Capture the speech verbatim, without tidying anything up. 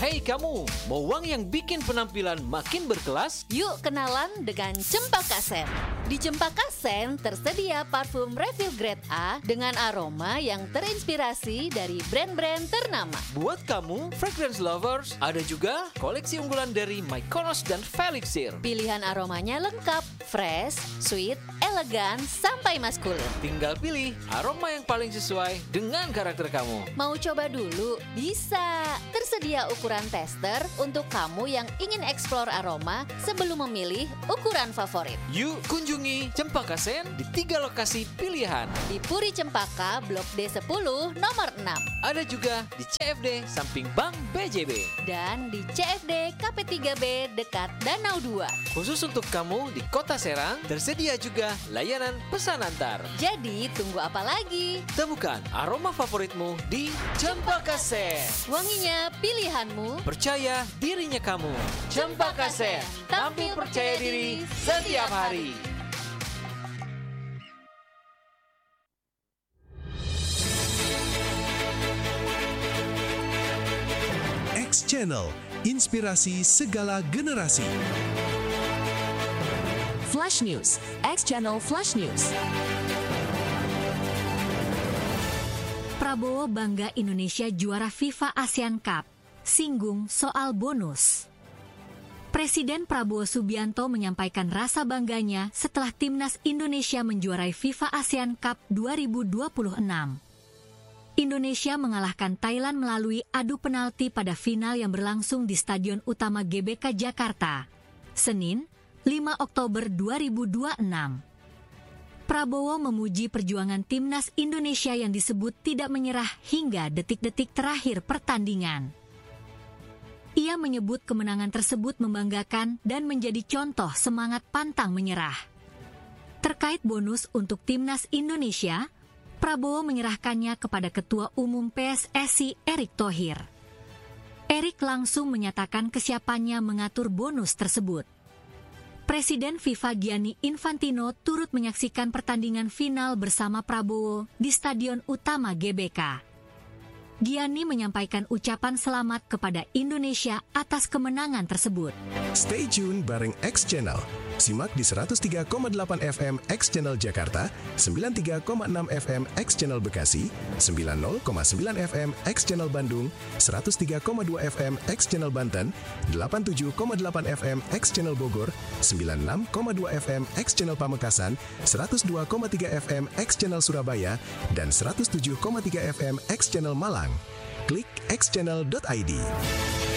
Hai kamu, mau wangi yang bikin penampilan makin berkelas? Yuk kenalan dengan Cempaka Sen. Di Cempaka Sen tersedia parfum refill grade A dengan aroma yang terinspirasi dari brand-brand ternama. Buat kamu, fragrance lovers, ada juga koleksi unggulan dari Mykonos dan Felixir. Pilihan aromanya lengkap, fresh, sweet, elegan, sampai maskulin. Tinggal pilih aroma yang paling sesuai dengan karakter kamu. Mau coba dulu? Bisa. Tersedia ukuran tester untuk kamu yang ingin eksplor aroma sebelum memilih ukuran favorit. Yuk kunjungi Cempaka Sen di tiga lokasi pilihan. Di Puri Cempaka, Blok D sepuluh, nomor enam. Ada juga di C F D samping Bank B J B. Dan di C F D K P tiga B dekat Danau dua. Khusus untuk kamu di Kota Serang, tersedia juga layanan pesan antar. Jadi tunggu apa lagi? Temukan aroma favoritmu di Cempaka Sen. Wanginya pilihanmu. Percaya dirinya kamu. Cempaka Sen, tampil percaya diri setiap hari. X Channel, inspirasi segala generasi. Flash News, X Channel Flash News. Prabowo bangga Indonesia juara FIFA ASEAN Cup, singgung soal bonus. Presiden Prabowo Subianto menyampaikan rasa bangganya setelah timnas Indonesia menjuarai FIFA ASEAN Cup dua ribu dua puluh enam. Indonesia mengalahkan Thailand melalui adu penalti pada final yang berlangsung di Stadion Utama G B K Jakarta, Senin, lima Oktober dua ribu dua puluh enam. Prabowo memuji perjuangan timnas Indonesia yang disebut tidak menyerah hingga detik-detik terakhir pertandingan. Ia menyebut kemenangan tersebut membanggakan dan menjadi contoh semangat pantang menyerah. Terkait bonus untuk timnas Indonesia, Prabowo menyerahkannya kepada Ketua Umum P S S I Erick Thohir. Erick langsung menyatakan kesiapannya mengatur bonus tersebut. Presiden FIFA Gianni Infantino turut menyaksikan pertandingan final bersama Prabowo di Stadion Utama G B K. Gianni menyampaikan ucapan selamat kepada Indonesia atas kemenangan tersebut. Stay tune bareng X Channel. Simak di seratus tiga koma delapan F M X Channel Jakarta, sembilan puluh tiga koma enam F M X Channel Bekasi, sembilan puluh koma sembilan F M X Channel Bandung, seratus tiga koma dua F M X Channel Banten, delapan puluh tujuh koma delapan F M X Channel Bogor, sembilan puluh enam koma dua F M X Channel Pamekasan, seratus dua koma tiga F M X Channel Surabaya, dan seratus tujuh koma tiga F M X Channel Malang. Klik x channel dot i d.